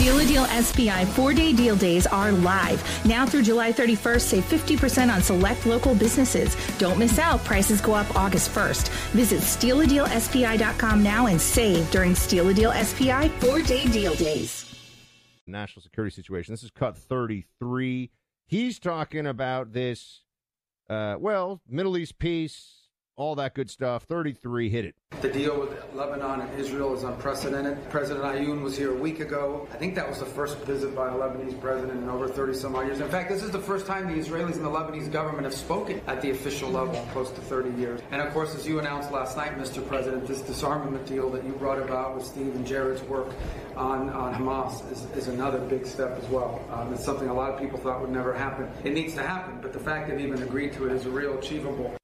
Deal a Deal SPI 4-day deal days are live. Now through July 31st, save 50% on select local businesses. Don't miss out. Prices go up August 1st. Visit StealADealSPI.com now and save during Steal a Deal SPI 4-day deal days. National security situation. This is cut 33. He's talking about this, Middle East peace, all that good stuff. 33, hit it. The deal with Lebanon and Israel is unprecedented. President Ayoun was here a week ago. I think that was the first visit by a Lebanese president in over 30-some-odd years. In fact, this is the first time the Israelis and the Lebanese government have spoken at the official level in close to 30 years. And, of course, as you announced last night, Mr. President, this disarmament deal that you brought about with Steve and Jared's work on Hamas is another big step as well. It's something a lot of people thought would never happen. It needs to happen, but the fact they've even agreed to it is a real achievable.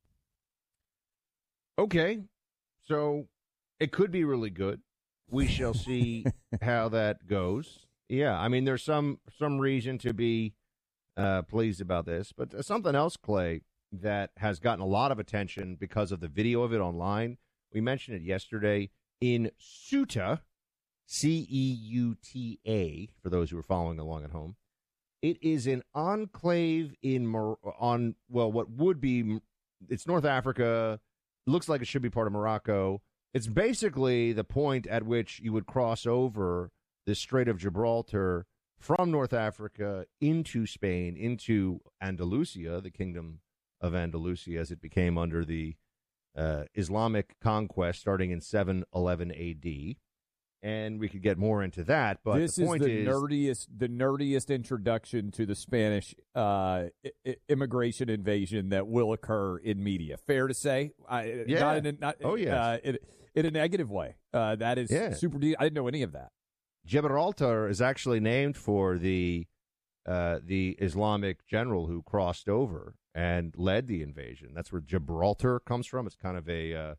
Okay, so it could be really good. We shall see how that goes. Yeah, I mean, there's some reason to be pleased about this, but something else, Clay, that has gotten a lot of attention because of the video of it online. We mentioned it yesterday in Ceuta, Ceuta, for those who are following along at home. It is an enclave it's North Africa. Looks like it should be part of Morocco. It's basically the point at which you would cross over the Strait of Gibraltar from North Africa into Spain, into Andalusia, the Kingdom of Andalusia, as it became under the Islamic conquest starting in 711 A.D., and we could get more into that. But this the point is the nerdiest introduction to the Spanish immigration invasion that will occur in media. Fair to say? Yeah. In a negative way. That is super deep. I didn't know any of that. Gibraltar is actually named for the Islamic general who crossed over and led the invasion. That's where Gibraltar comes from. It's kind of a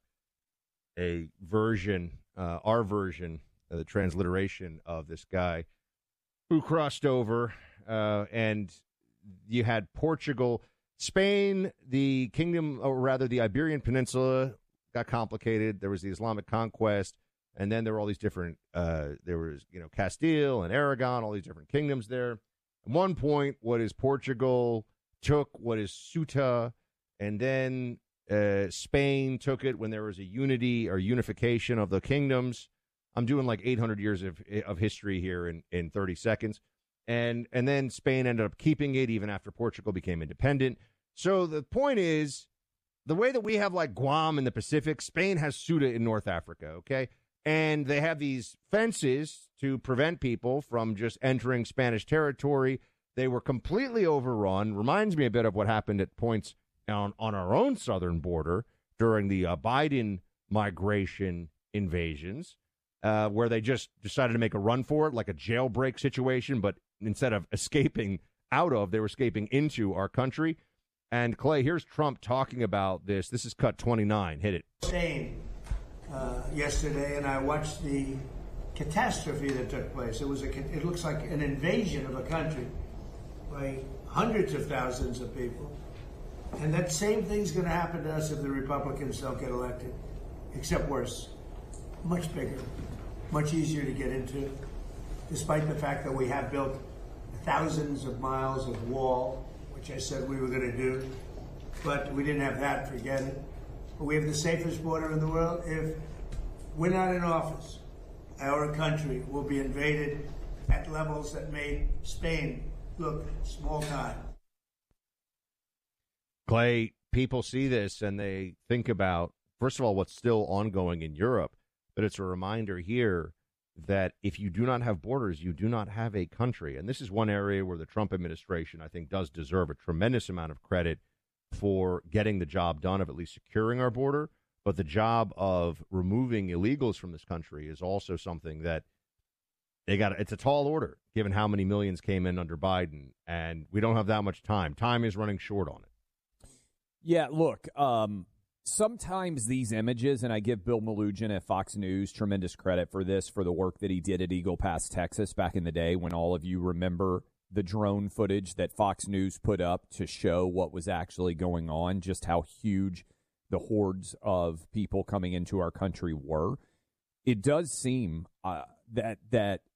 version, our version, the transliteration of this guy who crossed over, and you had Portugal, Spain, the kingdom, or rather the Iberian Peninsula got complicated. There was the Islamic conquest, and then there were all these different, there was, Castile and Aragon, all these different kingdoms there. At one point, what is Portugal took what is Ceuta, and then Spain took it when there was a unity or unification of the kingdoms. I'm doing like 800 years of history here in 30 seconds. And then Spain ended up keeping it even after Portugal became independent. So the point is, the way that we have like Guam in the Pacific, Spain has Ceuta in North Africa, okay? And they have these fences to prevent people from just entering Spanish territory. They were completely overrun. Reminds me a bit of what happened at points on our own southern border during the Biden migration invasions, where they just decided to make a run for it, like a jailbreak situation, but instead of escaping out of, they were escaping into our country. And, Clay, here's Trump talking about this. This is cut 29. Hit it. Spain yesterday, and I watched the catastrophe that took place. It looks like an invasion of a country by hundreds of thousands of people. And that same thing's going to happen to us if the Republicans don't get elected, except worse. Much bigger, much easier to get into, despite the fact that we have built thousands of miles of wall, which I said we were going to do, but we didn't have that, forget it. But we have the safest border in the world. If we're not in office, our country will be invaded at levels that made Spain look small time. Clay, people see this and they think about, first of all, what's still ongoing in Europe, but it's a reminder here that if you do not have borders, you do not have a country. And this is one area where the Trump administration, I think, does deserve a tremendous amount of credit for getting the job done of at least securing our border. But the job of removing illegals from this country is also something that it's a tall order, given how many millions came in under Biden. And we don't have that much time. Time is running short on it. Yeah, look, sometimes these images, and I give Bill Malugin at Fox News tremendous credit for this, for the work that he did at Eagle Pass, Texas, back in the day when all of you remember the drone footage that Fox News put up to show what was actually going on, just how huge the hordes of people coming into our country were. It does seem that